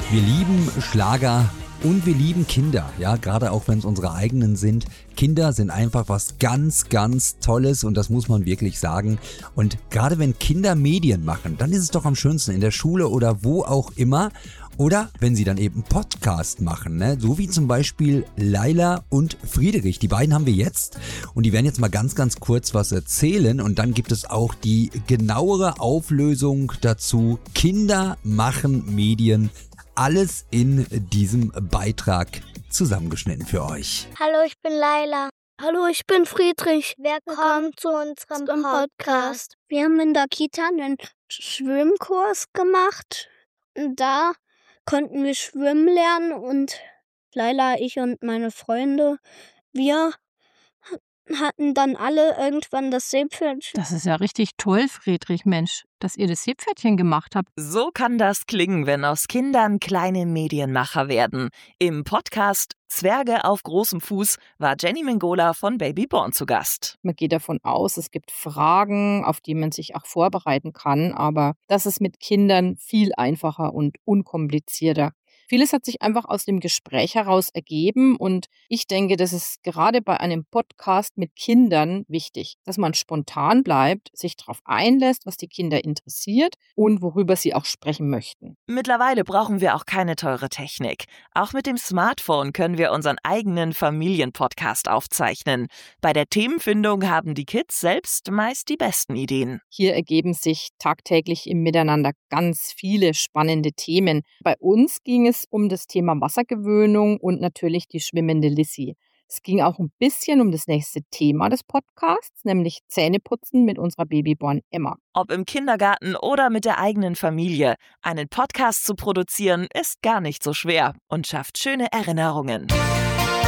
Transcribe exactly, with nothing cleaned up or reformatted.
Wir lieben Schlager und wir lieben Kinder, ja, gerade auch wenn es unsere eigenen sind. Kinder sind einfach was ganz, ganz Tolles und das muss man wirklich sagen. Und gerade wenn Kinder Medien machen, dann ist es doch am schönsten in der Schule oder wo auch immer. Oder wenn sie dann eben Podcast machen, ne? So wie zum Beispiel Laila und Friedrich. Die beiden haben wir jetzt und die werden jetzt mal ganz, ganz kurz was erzählen. Und dann gibt es auch die genauere Auflösung dazu. Kinder machen Medien. Alles in diesem Beitrag zusammengeschnitten für euch. Hallo, ich bin Laila. Hallo, ich bin Friedrich. Willkommen zu unserem zum Podcast. Podcast. Wir haben in der Kita einen Schwimmkurs gemacht. Und da konnten wir schwimmen lernen und Laila, ich und meine Freunde, wir hatten dann alle irgendwann das Seepferdchen. Das ist ja richtig toll, Friedrich, Mensch, dass ihr das Seepferdchen gemacht habt. So kann das klingen, wenn aus Kindern kleine Medienmacher werden. Im Podcast Zwerge auf großem Fuß war Jenny Mengola von Babyborn zu Gast. Man geht davon aus, es gibt Fragen, auf die man sich auch vorbereiten kann, aber das ist mit Kindern viel einfacher und unkomplizierter. Vieles hat sich einfach aus dem Gespräch heraus ergeben und ich denke, das ist gerade bei einem Podcast mit Kindern wichtig, dass man spontan bleibt, sich darauf einlässt, was die Kinder interessiert und worüber sie auch sprechen möchten. Mittlerweile brauchen wir auch keine teure Technik. Auch mit dem Smartphone können wir unseren eigenen Familienpodcast aufzeichnen. Bei der Themenfindung haben die Kids selbst meist die besten Ideen. Hier ergeben sich tagtäglich im Miteinander ganz viele spannende Themen. Bei uns ging es um das Thema Wassergewöhnung und natürlich die schwimmende Lissy. Es ging auch ein bisschen um das nächste Thema des Podcasts, nämlich Zähneputzen mit unserer Babyborn Emma. Ob im Kindergarten oder mit der eigenen Familie, einen Podcast zu produzieren ist gar nicht so schwer und schafft schöne Erinnerungen.